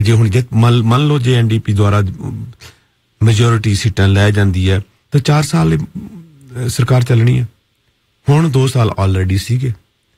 जे हुण जे मान लो जे NDP द्वारा मेजोरिटी सीटां लै जांदी है तो 4 साल सरकार चलनी है। हुण 2 साल ऑलरेडी सीगे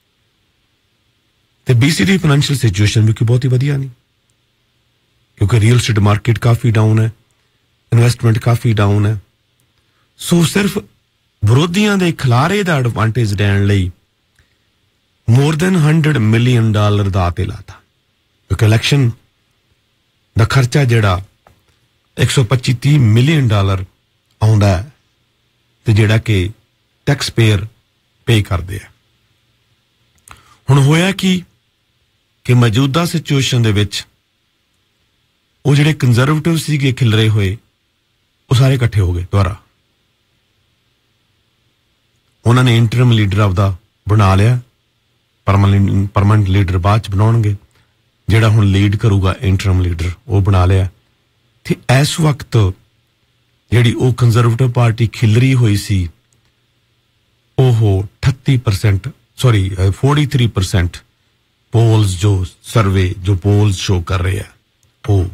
ते BC दी फाइनैंशियल सिचुएशन भी कोई बहुत ही वधिया नहीं, क्योंकि रियल एस्टेट मार्केट काफ़ी डाउन है, इन्वेस्टमेंट काफ़ी डाउन है। सो सिर्फ विरोधियों के खिलारे का एडवांटेज लैण लई मोर देन $100 मिलियन दा ते लाता, क्योंकि इलैक्शन दा खर्चा जिहड़ा $125-30 मिलियन आउंदा है ते जिहड़ा कि टैक्स पेयर पे करदे आ। हुण होया कि मौजूदा सिचुएशन दे विच ਉਹ ਜਿਹੜੇ ਕੰਜ਼ਰਵੇਟਿਵ ਸੀਗੇ ਖਿਲਰੇ ਹੋਏ ਉਹ ਸਾਰੇ ਇਕੱਠੇ ਹੋ ਗਏ ਦੁਬਾਰਾ। ਉਹਨਾਂ ਨੇ ਇੰਟਰਮ ਲੀਡਰ ਆਪਦਾ ਬਣਾ ਲਿਆ, ਪਰਮਾਨੈਂਟ ਲੀਡਰ ਬਾਅਦ ਚ ਬਣਾਉਣਗੇ, ਜਿਹੜਾ ਹੁਣ ਲੀਡ ਕਰੂਗਾ ਇੰਟਰਮ ਲੀਡਰ ਉਹ ਬਣਾ ਲਿਆ। ਤੇ ਇਸ ਵਕਤ ਜਿਹੜੀ ਉਹ ਕੰਜ਼ਰਵੇਟਿਵ ਪਾਰਟੀ ਖਿਲਰੀ ਹੋਈ ਸੀ ਉਹ 43% ਪੋਲਸ ਜੋ ਸਰਵੇ ਜੋ ਪੋਲਸ ਸ਼ੋ ਕਰ ਰਹੇ ਆ ਉਹ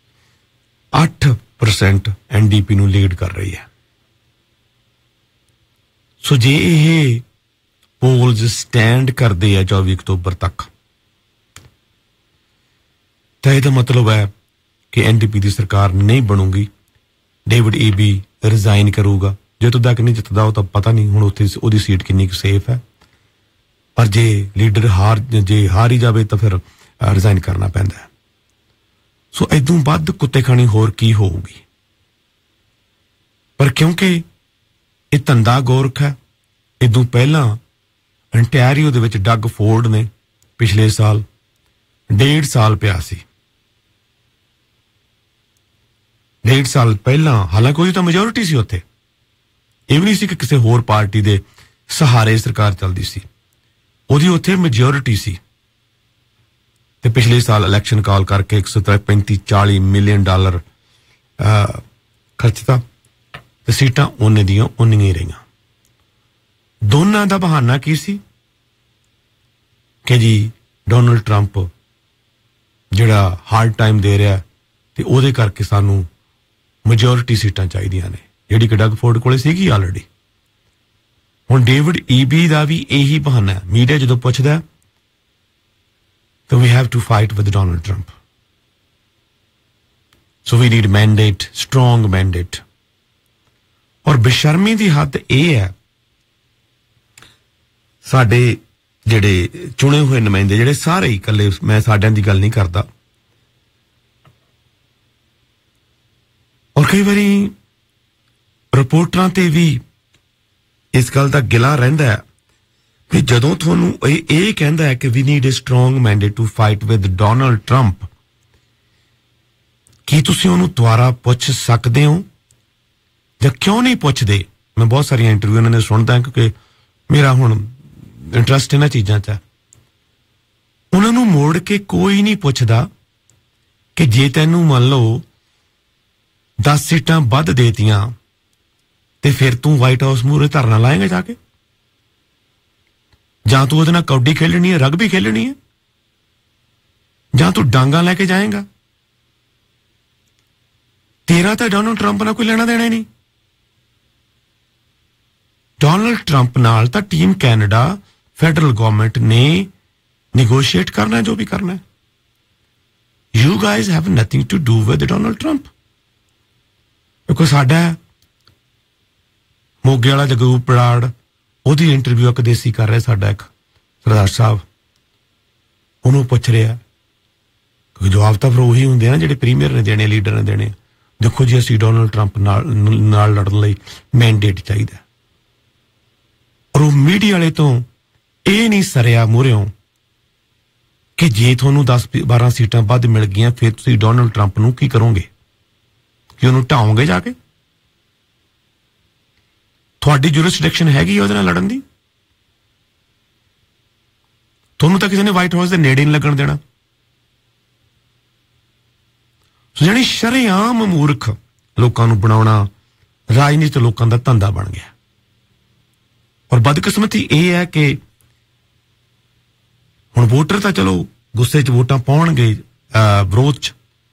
8% NDP ਨੂੰ ਲੀਡ ਕਰ ਰਹੀ ਹੈ। ਸੋ ਜੇ ਇਹ ਪੋਲਸ ਸਟੈਂਡ ਕਰਦੇ ਆ 24 ਅਕਤੂਬਰ ਤੱਕ ਤਾਂ ਇਹਦਾ ਮਤਲਬ ਹੈ ਕਿ NDP ਦੀ ਸਰਕਾਰ ਨਹੀਂ ਬਣੂਗੀ, ਡੇਵਿਡ EB ਰਿਜ਼ਾਈਨ ਕਰੂਗਾ। ਜਦੋਂ ਤੱਕ ਨਹੀਂ ਜਿੱਤਦਾ ਉਹ ਤਾਂ ਪਤਾ ਨਹੀਂ ਹੁਣ ਉੱਥੇ ਉਹਦੀ ਸੀਟ ਕਿੰਨੀ ਕੁ ਸੇਫ ਹੈ, ਪਰ ਜੇ ਲੀਡਰ ਹਾਰ ਹੀ ਜਾਵੇ ਤਾਂ ਫਿਰ ਰਿਜ਼ਾਈਨ ਕਰਨਾ ਪੈਂਦਾ ਹੈ। ਸੋ ਇਦੋਂ ਵੱਧ ਕੁੱਤੇ ਖਾਣੀ ਹੋਰ ਕੀ ਹੋਊਗੀ। ਪਰ ਕਿਉਂਕਿ ਇਹ ਧੰਦਾ ਗੋਰਖ ਹੈ, ਇਦੋਂ ਪਹਿਲਾਂ ਅੰਟੈਰੀਓ ਦੇ ਵਿੱਚ ਡੱਗ ਫੋਰਡ ਨੇ ਪਿਛਲੇ ਸਾਲ 1.5 ਸਾਲ ਪਿਆ ਸੀ, 1.5 ਸਾਲ ਪਹਿਲਾਂ, ਹਾਲਾਂਕਿ ਉਹਦੀ ਤਾਂ ਮੈਜੋਰਿਟੀ ਸੀ ਉੱਥੇ, ਇਹ ਵੀ ਨਹੀਂ ਸੀ ਕਿ ਕਿਸੇ ਹੋਰ ਪਾਰਟੀ ਦੇ ਸਹਾਰੇ ਸਰਕਾਰ ਚੱਲਦੀ ਸੀ, ਉਹਦੀ ਉੱਥੇ ਮੈਜੋਰਿਟੀ ਸੀ। ਤੇ ਪਿਛਲੇ ਸਾਲ ਇਲੈਕਸ਼ਨ ਕਾਲ ਕਰਕੇ $135-40 ਮਿਲੀਅਨ ਖਰਚਤਾ ਤੇ ਸੀਟਾਂ ਉਹਨੇ ਦੀਆਂ ਉਹਨੀਆਂ ਹੀ ਰਹੀਆਂ। ਦੋਨਾਂ ਦਾ ਬਹਾਨਾ ਕੀ ਸੀ ਕਿ ਜੀ ਡੋਨਲਡ ਟਰੰਪ ਜਿਹੜਾ ਹਾਰਡ ਟਾਈਮ ਦੇ ਰਿਹਾ ਤੇ ਉਹਦੇ ਕਰਕੇ ਸਾਨੂੰ ਮੈਜੋਰਿਟੀ ਸੀਟਾਂ ਚਾਹੀਦੀਆਂ ਨੇ, ਜਿਹੜੀ ਕਿ ਡੱਗ ਫੋਰਡ ਕੋਲੇ ਸੀਗੀ ਆਲਰੇਡੀ। ਹੁਣ ਡੇਵਿਡ EB ਦਾ ਵੀ ਇਹੀ ਬਹਾਨਾ, ਮੀਡੀਆ ਜਦੋਂ ਪੁੱਛਦਾ so we have to fight with Donald Trump. So we need mandate, strong mandate. और बेशर्मी दी हद ਇਹ ਹੈ ਸਾਡੇ ਜਿਹੜੇ ਚੁਣੇ ਹੋਏ ਨੁਮਾਇੰਦੇ ਜਿਹੜੇ ਸਾਰੇ ਹੀ ਇਕੱਲੇ, ਮੈਂ ਸਾਡਿਆਂ ਦੀ ਗੱਲ ਨਹੀਂ ਕਰਦਾ, ਔਰ ਕਈ ਵਾਰੀ ਰਿਪੋਰਟਰਾਂ ਤੇ ਵੀ ਇਸ ਗੱਲ ਦਾ ਗਿਲਾ ਰਹਿੰਦਾ ਹੈ ਕਿ ਜਦੋਂ ਤੁਹਾਨੂੰ ਇਹ ਕਹਿੰਦਾ ਹੈ ਕਿ ਵੀ need a strong mandate to fight with Donald Trump, ਕੀ ਤੁਸੀਂ ਉਹਨੂੰ ਦੁਬਾਰਾ ਪੁੱਛ ਸਕਦੇ ਹੋ ਜਾਂ ਕਿਉਂ ਨਹੀਂ ਪੁੱਛਦੇ? ਮੈਂ ਬਹੁਤ ਸਾਰੀਆਂ ਇੰਟਰਵਿਊ ਉਹਨਾਂ ਨੇ ਸੁਣਦਾ ਕਿਉਂਕਿ ਮੇਰਾ ਹੁਣ ਇੰਟਰਸਟ ਇਹਨਾਂ ਚੀਜ਼ਾਂ 'ਚ ਹੈ। ਉਹਨਾਂ ਨੂੰ ਮੋੜ ਕੇ ਕੋਈ ਨਹੀਂ ਪੁੱਛਦਾ ਕਿ ਜੇ ਤੈਨੂੰ ਮੰਨ ਲਓ 10 ਸੀਟਾਂ ਵੱਧ ਦੇਤੀਆਂ ਤੇ ਫਿਰ ਤੂੰ ਵਾਈਟ ਹਾਊਸ ਮੂਹਰੇ ਧਰਨਾ ਲਾਏਂਗਾ ਜਾ ਕੇ, ਜਾਂ ਤੂੰ ਉਹਦੇ ਨਾਲ ਕਬੱਡੀ ਖੇਲਣੀ ਹੈ, ਰਗਬੀ ਖੇਲਣੀ ਹੈ, ਜਾਂ ਤੂੰ ਡਾਂਗਾ ਲੈ ਕੇ ਜਾਏਂਗਾ? ਤੇਰਾ ਤਾਂ ਡੋਨਲਡ ਟਰੰਪ ਨਾਲ ਕੋਈ ਲੈਣਾ ਦੇਣਾ ਹੀ ਨਹੀਂ। ਡੋਨਲਡ ਟਰੰਪ ਨਾਲ ਤਾਂ ਟੀਮ ਕੈਨੇਡਾ, ਫੈਡਰਲ ਗਵਰਨਮੈਂਟ ਨੇ ਨੈਗੋਸ਼ੀਏਟ ਕਰਨਾ ਜੋ ਵੀ ਕਰਨਾ। You guys have nothing to do with Donald Trump. ਕਿਉਂਕਿ ਸਾਡਾ ਮੋਗੇ ਵਾਲਾ ਜਗਰੂਪ ਬਰਾੜ, ਉਹਦੀ ਇੰਟਰਵਿਊ ਇੱਕ ਦੇਸੀ ਕਰ ਰਿਹਾ ਸਾਡਾ ਇੱਕ ਸਰਦਾਰ ਸਾਹਿਬ, ਉਹਨੂੰ ਪੁੱਛ ਰਿਹਾ, ਕਿਉਂਕਿ ਜਵਾਬ ਤਾਂ ਫਿਰ ਉਹੀ ਹੁੰਦੇ ਨਾ ਜਿਹੜੇ ਪ੍ਰੀਮੀਅਰ ਨੇ ਦੇਣੇ, ਲੀਡਰ ਨੇ ਦੇਣੇ। ਦੇਖੋ ਜੀ ਅਸੀਂ ਡੋਨਲਡ ਟਰੰਪ ਨਾਲ ਲੜਨ ਲਈ ਮੈਂਡੇਟ ਚਾਹੀਦਾ, ਔਰ ਉਹ ਮੀਡੀਆ ਵਾਲੇ ਤੋਂ ਇਹ ਨਹੀਂ ਸਰਿਆ ਮੂਹਰਿਓਂ ਕਿ ਜੇ ਤੁਹਾਨੂੰ 10-12 ਸੀਟਾਂ ਵੱਧ ਮਿਲ ਗਈਆਂ ਫਿਰ ਤੁਸੀਂ ਡੋਨਲਡ ਟਰੰਪ ਨੂੰ ਕੀ ਕਰੋਗੇ? ਕਿ ਉਹਨੂੰ ਢਾਓਗੇ ਜਾ ਕੇ? ਤੁਹਾਡੀ ਜੁਰਿਸਡਿਕਸ਼ਨ ਹੈਗੀ ਉਹਦੇ ਨਾਲ ਲੜਨ ਦੀ? ਤੁਹਾਨੂੰ ਤਾਂ ਕਿਸੇ ਨੇ ਵਾਈਟ ਹਾਊਸ ਦੇ ਨੇੜੇ ਨਹੀਂ ਲੱਗਣ ਦੇਣਾ। ਸੋ ਜਾਣੀ ਸ਼ਰੇਆਮ ਮੂਰਖ ਲੋਕਾਂ ਨੂੰ ਬਣਾਉਣਾ ਰਾਜਨੀਤੀ ਲੋਕਾਂ ਦਾ ਧੰਦਾ ਬਣ ਗਿਆ। ਔਰ ਬਦਕਿਸਮਤੀ ਇਹ ਹੈ ਕਿ ਹੁਣ ਵੋਟਰ ਤਾਂ ਚਲੋ ਗੁੱਸੇ 'ਚ ਵੋਟਾਂ ਪਾਉਣਗੇ ਵਿਰੋਧ 'ਚ,